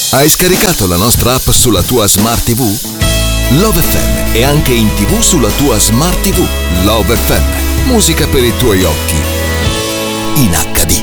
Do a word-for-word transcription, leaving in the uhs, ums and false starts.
Hai scaricato la nostra app sulla tua Smart ti vu? Love effe emme è anche in tivù sulla tua Smart ti vu. Love effe emme, musica per i tuoi occhi in acca di.